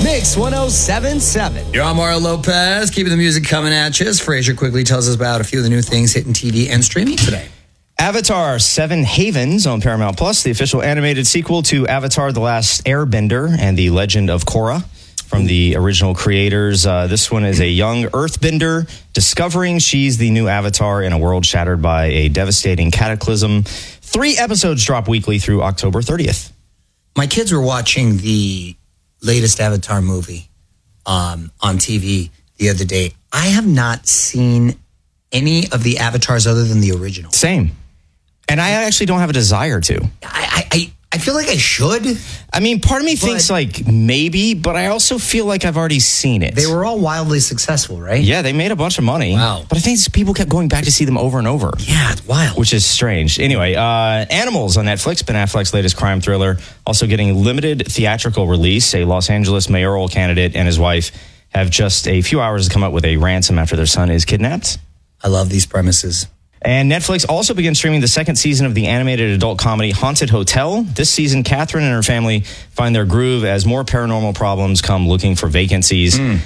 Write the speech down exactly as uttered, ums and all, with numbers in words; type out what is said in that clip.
Mix one oh seven point seven. You're on Mario Lopez, keeping the music coming at you. As Fraser quickly tells us about a few of the new things hitting T V and streaming today. Avatar Seven Havens on Paramount Plus, the official animated sequel to Avatar The Last Airbender and the Legend of Korra from the original creators. Uh, this one is a young earthbender discovering she's the new Avatar in a world shattered by a devastating cataclysm. Three episodes drop weekly through October thirtieth. My kids were watching the latest Avatar movie um, on T V the other day. I have not seen any of the Avatars other than the original. Same. And I actually don't have a desire to. I I, I feel like I should. I mean, part of me thinks like maybe, but I also feel like I've already seen it. They were all wildly successful, right? Yeah, they made a bunch of money. Wow. But I think people kept going back to see them over and over. Yeah, it's wild. Which is strange. Anyway, uh, Animals on Netflix, Ben Affleck's latest crime thriller, also getting limited theatrical release. A Los Angeles mayoral candidate and his wife have just a few hours to come up with a ransom after their son is kidnapped. I love these premises. And Netflix also began streaming the second season of the animated adult comedy Haunted Hotel. This season, Catherine and her family find their groove as more paranormal problems come looking for vacancies. Mm.